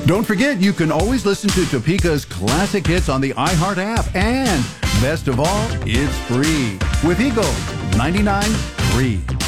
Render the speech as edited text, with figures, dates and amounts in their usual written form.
Don't forget, you can always listen to Topeka's classic hits on the iHeart app. And best of all, it's free with Eagle 99.3.